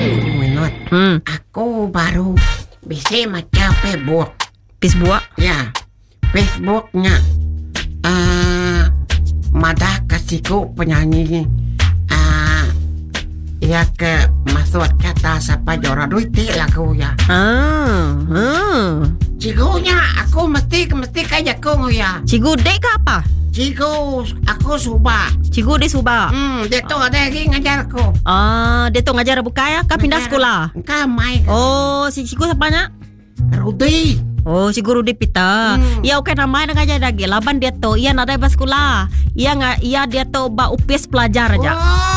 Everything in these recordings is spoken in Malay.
Minut. Aku baru bisa macam Facebook. Ya, Facebooknya madah kasiku penyanyi ya ke masuk kata siapa juara duit lagu ya. Cigunya aku mesti kayak aku ya. Cigu dek ke apa? Cigu aku Subah. Cigu di Subah. Dia tu ada lagi ngajar aku. Dia tu ngajar buka ya? Kau pindah sekolah? Kau main. Oh, si cigu siapanya? Rudy. Oh, si guru di pita. Ya oke namanya ngajar lagi. Laban dia tu, ia nak ada sekolah. Ia dia tu ba upis pelajar aja.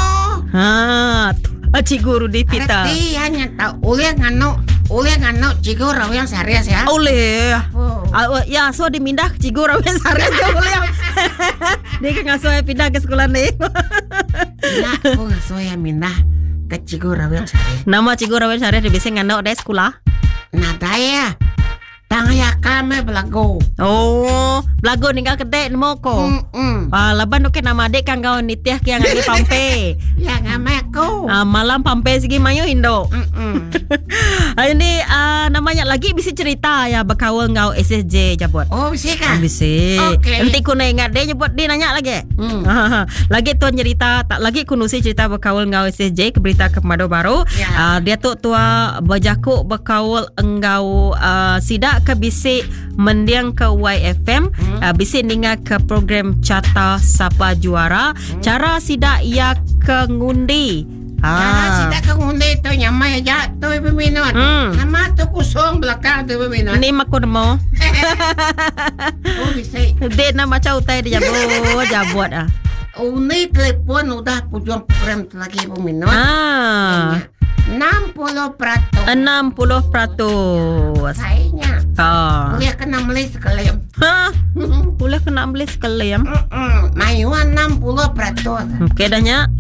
Cikgu di pita. Arti hanya tahu oleh ngano cikgu rawian serius ya. Oleh. Ya, so dimindah cikgu rawian serius ya boleh. Dia kan ngasuh pindah ke sekolah ni. Ya, aku ngasuh yang mindah ke cikgu rawian serius. Nama cikgu rawian serius dia bisa ngano ada sekolah. Nah, daya. Tangaya kami belago. Oh, belago ninggal kedek nemo ko. Laban oke nama dek kan kau nitiah yang ngambil pampe. Ya ngamai aku. Malam pampe segi mayo Indo. Ini namanya lagi bisa cerita ya berkawal ngau SSJ jabot. Oh bisa kan? Bisa. Okay. Nanti ku ingat deh jabot dia nanya lagi. Lagi tuan cerita tak lagi ku nusi cerita berkawal ngau SSJ ke berita ke Mado Baru. Ya. Dia tu tua berjakuk berkawal engau sidak ke bisi mendiang ke YFM bisi ninga ke program Carta Sapa Juara cara sidak ia ke ngundi sidak ke ngundi tu nyamai aja tu Ibu Minot. Nama tu kosong belakang tu Ibu Minot. Ni maku nemo. Oh bisa. Dia nama macam utai dia jabot Ni telepon udah pujuan program lagi Ibu Minot. 60%. 60%. Sayangnya. Boleh kena beli sekalian. Boleh kena beli sekalian. Mayuan 60%. Okey dah nyak.